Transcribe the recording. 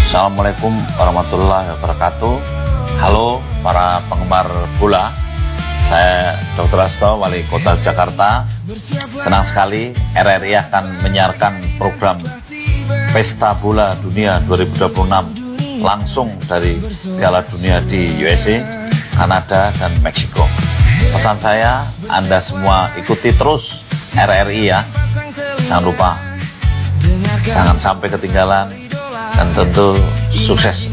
Assalamualaikum warahmatullahi wabarakatuh. Halo para penggemar bola, saya Dr. Asto, Wali Kota Jakarta. Senang sekali RRI akan menyiarkan program Pesta Bola Dunia 2026 langsung dari Piala Dunia di USA, Kanada, dan Meksiko. Pesan saya, Anda semua ikuti terus RRI ya. Jangan lupa, jangan sampai ketinggalan, dan tentu sukses